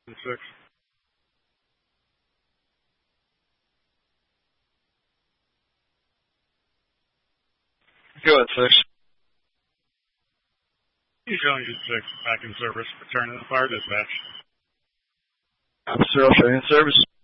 6. Go ahead, 6. Showing you 6, back in service. Return to the fire dispatch. Officer, I'll show you in service.